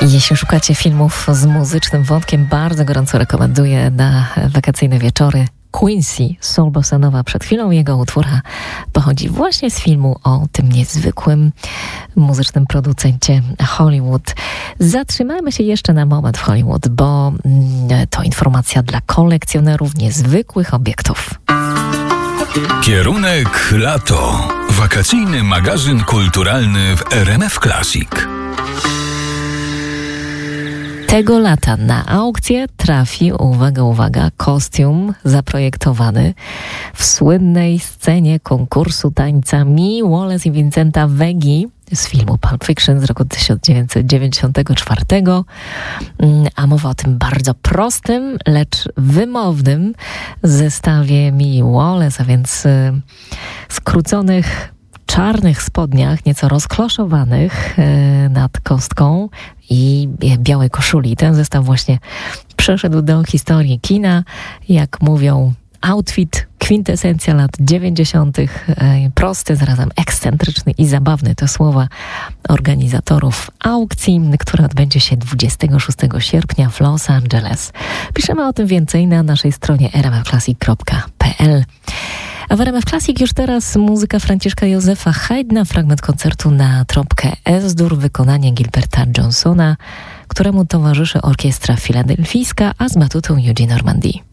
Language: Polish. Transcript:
Jeśli szukacie filmów z muzycznym wątkiem, bardzo gorąco rekomenduję na wakacyjne wieczory Quincy, soul bossa. Przed chwilą jego utwór pochodzi właśnie z filmu o tym niezwykłym muzycznym producencie Hollywood. Zatrzymajmy się jeszcze na moment w Hollywood, bo to informacja dla kolekcjonerów niezwykłych obiektów. Kierunek lato. Wakacyjny magazyn kulturalny w RMF Classic. Tego lata na aukcję trafi, uwaga, kostium zaprojektowany w słynnej scenie konkursu tańca Mi Wallace i Vincenta Veggi z filmu Pulp Fiction z roku 1994, a mowa o tym bardzo prostym, lecz wymownym zestawie Mi Wallace, a więc skróconych czarnych spodniach, nieco rozkloszowanych nad kostką i białej koszuli. Ten zestaw właśnie przeszedł do historii kina. Jak mówią, outfit, kwintesencja lat 90. Prosty, zarazem ekscentryczny i zabawny. To słowa organizatorów aukcji, która odbędzie się 26 sierpnia w Los Angeles. Piszemy o tym więcej na naszej stronie rmfclassic.pl. A w RMF Classic już teraz muzyka Franciszka Józefa Haydna, fragment koncertu na trąbkę S-dur, wykonanie Gilberta Johnsona, któremu towarzyszy orkiestra filadelfijska, a z batutą Eugene Ormandy.